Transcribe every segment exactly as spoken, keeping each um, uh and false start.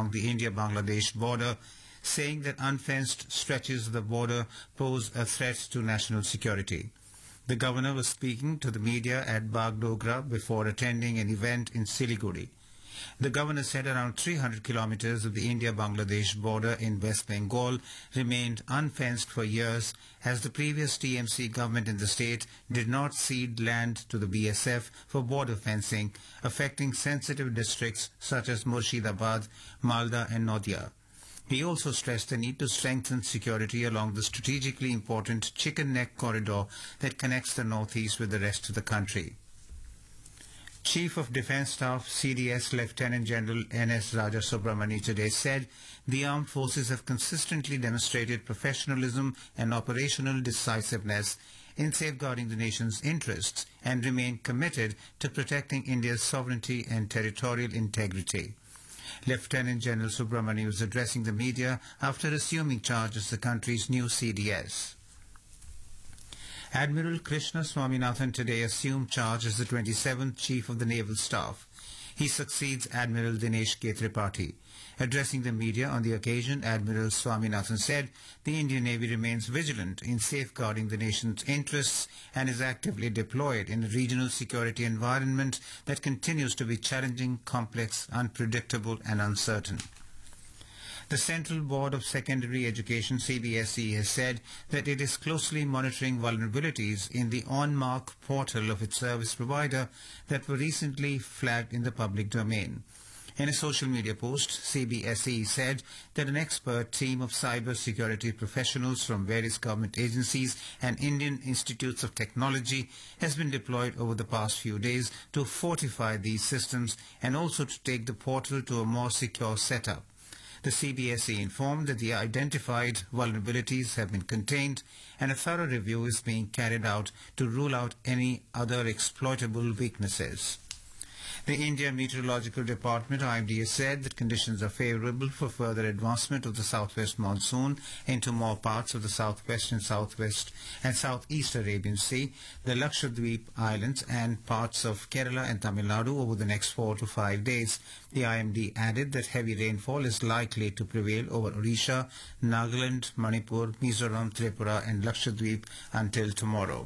along the India-Bangladesh border, saying that unfenced stretches of the border pose a threat to national security. The governor was speaking to the media at Bagdogra before attending an event in Siliguri. The governor said around three hundred kilometers of the India-Bangladesh border in West Bengal remained unfenced for years as the previous T M C government in the state did not cede land to the B S F for border fencing, affecting sensitive districts such as Murshidabad, Malda and Nadia. He also stressed the need to strengthen security along the strategically important Chicken Neck corridor that connects the northeast with the rest of the country. Chief of Defence Staff C D S Lieutenant General N S Raja Subramani today said the armed forces have consistently demonstrated professionalism and operational decisiveness in safeguarding the nation's interests and remain committed to protecting India's sovereignty and territorial integrity. Lieutenant General Subramani was addressing the media after assuming charge as the country's new C D S. Admiral Krishna Swaminathan today assumed charge as the twenty-seventh Chief of the Naval Staff. He succeeds Admiral Dinesh K. Tripathi. Addressing the media on the occasion, Admiral Swaminathan said the Indian Navy remains vigilant in safeguarding the nation's interests and is actively deployed in a regional security environment that continues to be challenging, complex, unpredictable and uncertain. The Central Board of Secondary Education C B S E has said that it is closely monitoring vulnerabilities in the OnMark portal of its service provider that were recently flagged in the public domain. In a social media post, C B S E said that an expert team of cyber security professionals from various government agencies and Indian institutes of technology has been deployed over the past few days to fortify these systems and also to take the portal to a more secure setup. The C B S E informed that the identified vulnerabilities have been contained and a thorough review is being carried out to rule out any other exploitable weaknesses. The Indian Meteorological Department I M D has said that conditions are favourable for further advancement of the southwest monsoon into more parts of the southwest and southwest and southeast Arabian Sea, the Lakshadweep Islands and parts of Kerala and Tamil Nadu over the next four to five days. The I M D added that heavy rainfall is likely to prevail over Odisha, Nagaland, Manipur, Mizoram, Tripura and Lakshadweep until tomorrow.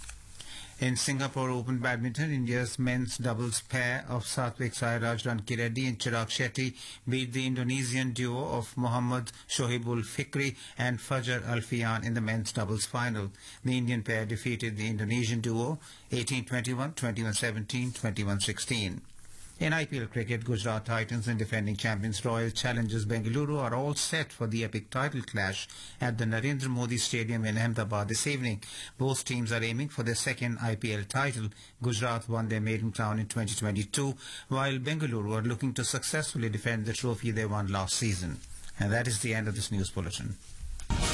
In Singapore Open Badminton, India's men's doubles pair of Satvik Sairaj Rankireddy and Chirag Shetty beat the Indonesian duo of Muhammad Shohibul Fikri and Fajar Alfian in the men's doubles final. The Indian pair defeated the Indonesian duo eighteen twenty-one, twenty-one seventeen, twenty-one sixteen. In I P L cricket, Gujarat Titans and defending champions Royal Challengers Bengaluru are all set for the epic title clash at the Narendra Modi Stadium in Ahmedabad this evening. Both teams are aiming for their second I P L title. Gujarat won their maiden crown in twenty twenty-two, while Bengaluru are looking to successfully defend the trophy they won last season. And that is the end of this news bulletin.